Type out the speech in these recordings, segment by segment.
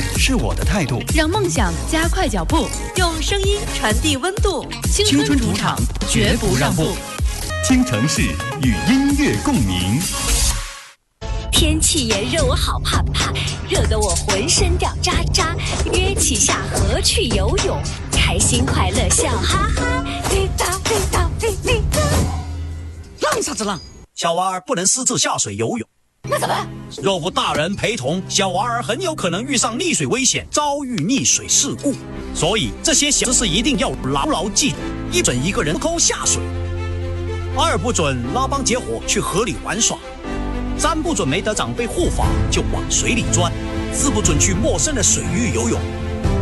是我的态度。 让梦想加快脚步，用声音传递温度。 青春主场，绝不让步。京城市与音乐共鸣。 天气炎热，我好怕怕，热得我浑身掉渣渣。约起下河去游泳，开心快乐笑哈哈。滴答滴答滴滴答。 浪啥子浪？小娃儿不能私自下水游泳。 那怎么？ 若无大人陪同，小娃儿很有可能遇上溺水危险，遭遇溺水事故。所以这些小知识一定要牢牢记住：一准一个人抠下水，2不准拉帮结伙去河里玩耍，3不准没得长辈护法就往水里钻，4不准去陌生的水域游泳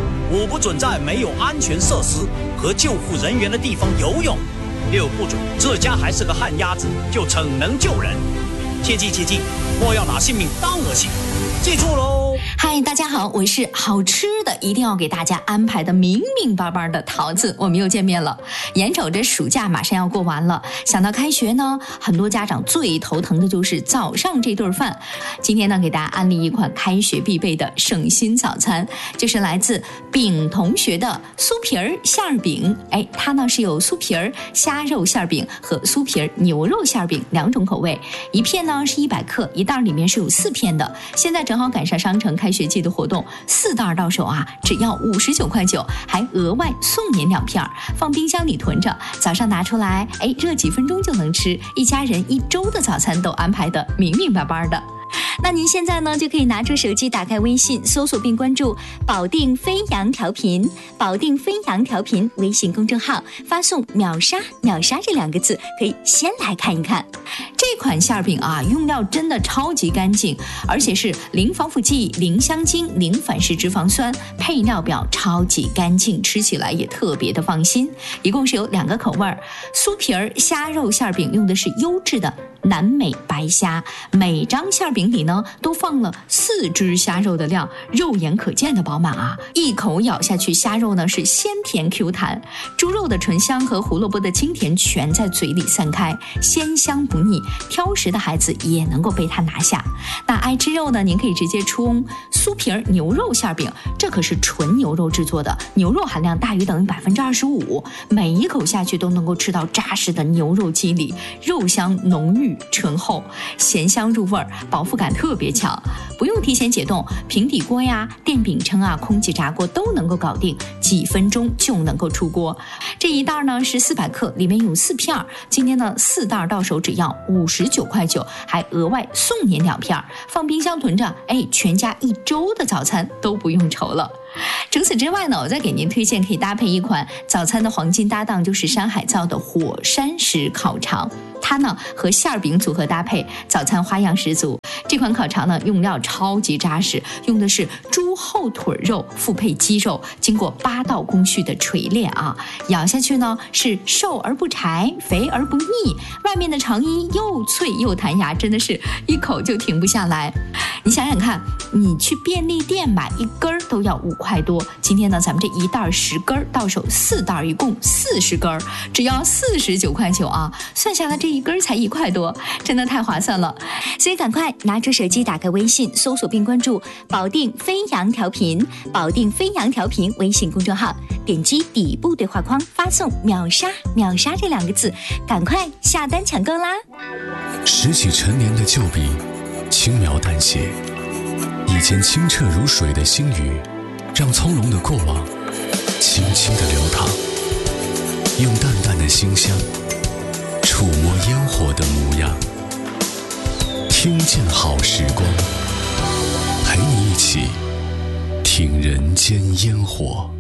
，5不准在没有安全设施和救护人员的地方游泳，6不准这家还是个旱鸭子就逞能救人。切记切记，莫要拿性命当儿戏，记住喽！ 嗨，大家好，我是好吃的一定要给大家安排的明明白白的桃子，我们又见面了。眼瞅着暑假马上要过完了，想到开学呢，很多家长最头疼的就是早上这顿饭。今天呢，给大家安利一款开学必备的省心早餐，就是来自饼同学的酥皮儿馅饼。它呢是有酥皮儿虾肉馅饼和酥皮儿牛肉馅饼2种口味，一片呢是100克，一袋里面是有4片的。现在正好赶上商城开学季的活动，4袋到手啊，只要59.9块，还额外送您2片，放冰箱里囤着，早上拿出来，热几分钟就能吃，一家人1周的早餐都安排得明明白白的。那您现在呢就可以拿出手机，打开微信，搜索并关注保定飞扬调频，保定飞扬调频微信公众号，发送秒杀秒杀这2个字，可以先来看一看。这款馅饼啊，用料真的超级干净，而且是零防腐剂、零香精、零反式脂肪酸，配料表超级干净，吃起来也特别的放心。一共是有2个口味，酥皮儿虾肉馅饼用的是优质的南美白虾，每张馅饼里呢都放了4只虾肉的量，肉眼可见的饱满啊！一口咬下去，虾肉呢是鲜甜 Q 弹，猪肉的醇香和胡萝卜的清甜全在嘴里散开，鲜香不腻，挑食的孩子也能够被它拿下。那爱吃肉呢，您可以直接冲酥皮儿牛肉馅饼，这可是纯牛肉制作的，牛肉含量大于等于25%，每一口下去都能够吃到扎实的牛肉肌理，肉香浓郁醇厚，咸香入味，饱腹感特别强，不用提前解冻，平底锅呀、电饼铛啊、空气炸锅都能够搞定，几分钟就能够出锅。这一袋呢是400克，里面有4片，今天呢4袋到手只要59.9块，还额外送您2片，放冰箱囤着，全家1周的早餐都不用愁了。除此之外呢，我再给您推荐可以搭配一款早餐的黄金搭档，就是山海灶的火山石烤肠。它呢和馅饼组合搭配，早餐花样十足。这款烤肠呢用料超级扎实，用的是猪后腿肉复配鸡肉，经过8道工序的锤炼啊，咬下去呢是瘦而不柴，肥而不腻，外面的肠衣又脆又弹牙，真的是一口就停不下来。你想想看，你去便利店买1根都要5块多，今天呢咱们这一袋10根到手4袋，一共40根，只要49.9块啊，算下来这1根才1块多，真的太划算了。所以赶快拿出手机，打开微信，搜索并关注保定飞扬调频，保定飞扬调频微信公众号，点击底部对话框，发送秒杀秒杀这2个字，赶快下单抢购啦！ 拾起陈年的旧笔，轻描淡写，以前清澈如水的星宇，让从容的过往轻轻地流淌，用淡淡的馨香触摸烟火的模样，听见好时光，陪你一起听人间烟火。